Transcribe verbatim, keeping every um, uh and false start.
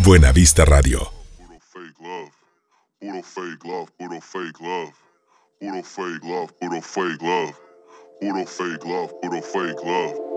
Buenavista Radio. Puro fake love, puro fake love, puro fake love, puro fake love, puro fake love, puro fake love, puro fake love.